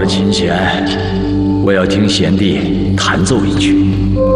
的琴弦，我要听贤弟弹奏一曲。